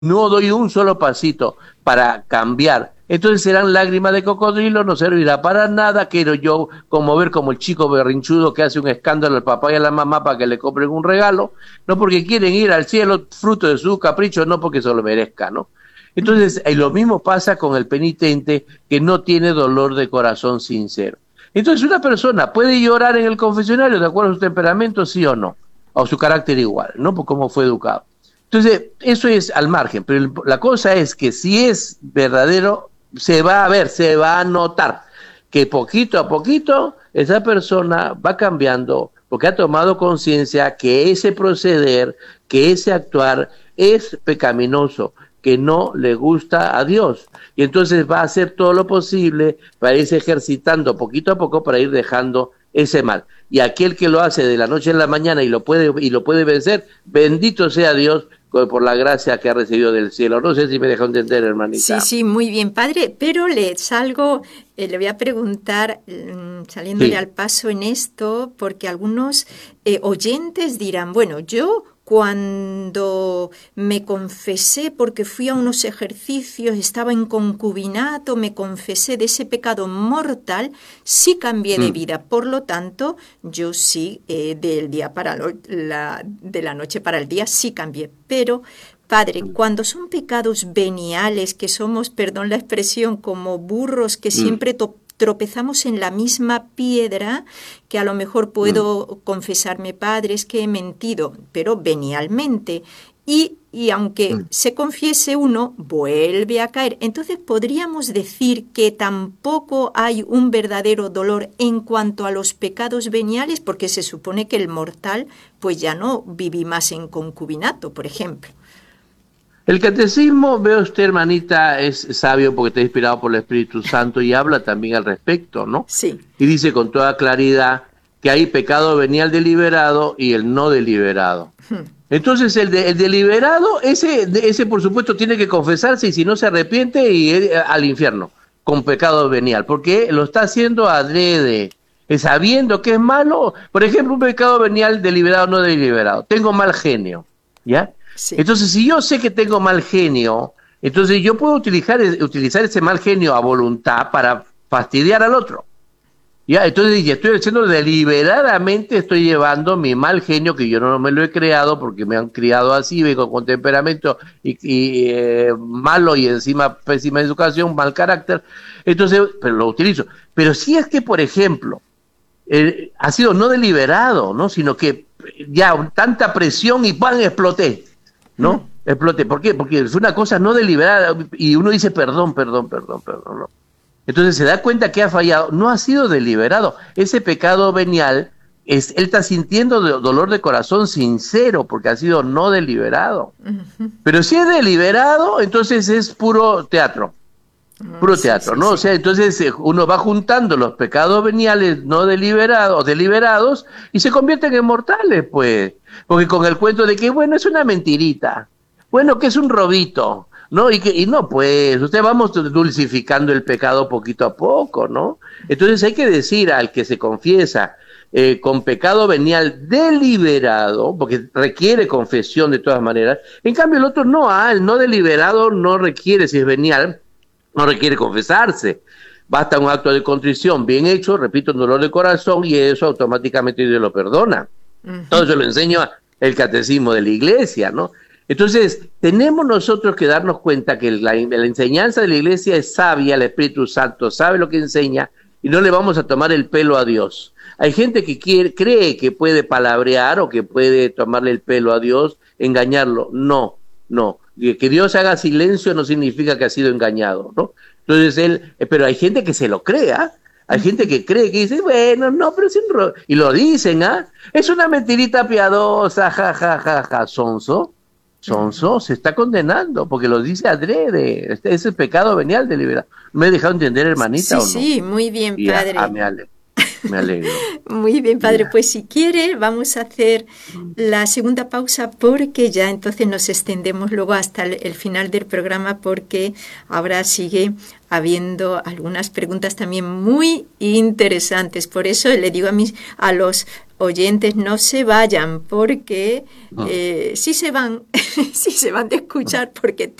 no doy un solo pasito para cambiar, entonces serán lágrimas de cocodrilo, no servirá para nada, quiero yo como ver como el chico berrinchudo que hace un escándalo al papá y a la mamá para que le compren un regalo, no porque quieren ir al cielo fruto de su capricho, no porque se lo merezca, ¿no? Entonces, lo mismo pasa con el penitente que no tiene dolor de corazón sincero. Entonces, una persona puede llorar en el confesionario de acuerdo a su temperamento, sí o no, o su carácter igual, ¿no? Por cómo fue educado. Entonces, eso es al margen, pero la cosa es que si es verdadero, se va a ver, se va a notar que poquito a poquito esa persona va cambiando porque ha tomado conciencia que ese proceder, que ese actuar es pecaminoso, que no le gusta a Dios. Y entonces va a hacer todo lo posible para irse ejercitando poquito a poco para ir dejando ese mal. Y aquel que lo hace de la noche a la mañana y lo puede vencer, bendito sea Dios por la gracia que ha recibido del cielo. No sé si me deja entender, hermanita. Sí, sí, muy bien, padre, pero le voy a preguntar, saliéndole Sí. al paso en esto, porque algunos oyentes dirán, bueno, yo cuando me confesé, porque fui a unos ejercicios, estaba en concubinato, me confesé de ese pecado mortal, sí cambié de Mm. vida, por lo tanto, yo sí, del día para de la noche para el día, sí cambié, pero Padre, cuando son pecados veniales, que somos, perdón la expresión, como burros que Mm. siempre tropezamos en la misma piedra, que a lo mejor Mm. puedo confesarme, Padre, es que he mentido, pero venialmente. Y aunque Mm. se confiese uno, vuelve a caer. Entonces podríamos decir que tampoco hay un verdadero dolor en cuanto a los pecados veniales, porque se supone que el mortal pues ya no viví más en concubinato, por ejemplo. El catecismo, veo usted, hermanita, es sabio porque está inspirado por el Espíritu Santo y habla también al respecto, ¿no? Sí. Y dice con toda claridad que hay pecado venial deliberado y el no deliberado. Entonces el deliberado, ese por supuesto tiene que confesarse y si no se arrepiente y al infierno con pecado venial, porque lo está haciendo adrede, sabiendo que es malo. Por ejemplo, un pecado venial deliberado o no deliberado. Tengo mal genio, ¿ya? Sí. Entonces, si yo sé que tengo mal genio, entonces yo puedo utilizar ese mal genio a voluntad para fastidiar al otro. Ya, entonces ya estoy haciendo deliberadamente, estoy llevando mi mal genio, que yo no me lo he creado porque me han criado así, vengo con temperamento malo y encima pésima educación, mal carácter, entonces, pero lo utilizo. Pero si es que, por ejemplo, ha sido no deliberado, ¿no? Sino que ya tanta presión y ¡pam! Exploté, ¿no? Exploté. ¿Por qué? Porque fue una cosa no deliberada y uno dice perdón, perdón, perdón, perdón, ¿no? Entonces se da cuenta que ha fallado, no ha sido deliberado. Ese pecado venial, él está sintiendo dolor de corazón sincero porque ha sido no deliberado. Pero si es deliberado, entonces es puro Sí, teatro, sí, ¿no? O sí. sea, entonces uno va juntando los pecados veniales no deliberados, deliberados, y se convierten en mortales, pues. Porque con el cuento de que, bueno, es una mentirita, bueno, que es un robito, ¿no? Y no, pues, usted vamos dulcificando el pecado poquito a poco, ¿no? Entonces hay que decir al que se confiesa con pecado venial deliberado, porque requiere confesión de todas maneras, en cambio el otro no, el no deliberado no requiere, si es venial, no requiere confesarse. Basta un acto de contrición bien hecho, repito, un dolor de corazón, y eso automáticamente Dios lo perdona. Todo eso lo enseña el catecismo de la iglesia, ¿no? Entonces, tenemos nosotros que darnos cuenta que la enseñanza de la iglesia es sabia, el Espíritu Santo sabe lo que enseña, y no le vamos a tomar el pelo a Dios. Hay gente que cree que puede palabrear o que puede tomarle el pelo a Dios, engañarlo. No, no. Que Dios haga silencio no significa que ha sido engañado, ¿no? Entonces pero hay gente que se lo crea, hay gente que cree que dice, bueno, no, pero es un y lo dicen, ¿ah? Es una mentirita piadosa, ja, ja, ja, ja, sonso, sonso, se está condenando, porque lo dice adrede, ese pecado venial deliberado. ¿Me he dejado entender, Sí, hermanita, o no? sí, muy bien, Ya, padre. me ale. Me alegro. Muy bien, padre. Ya. Pues si quiere, vamos a hacer la segunda pausa porque ya entonces nos extendemos luego hasta el final del programa porque ahora sigue habiendo algunas preguntas también muy interesantes. Por eso le digo a los oyentes, no se vayan porque Mm. sí se van, sí se van de escuchar porque